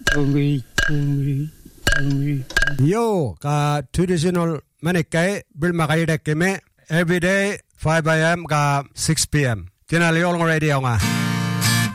Yo ka traditional manikai bil makai dek keme every day 5 a.m. ka 6 p.m. Kina liol ng radio nga.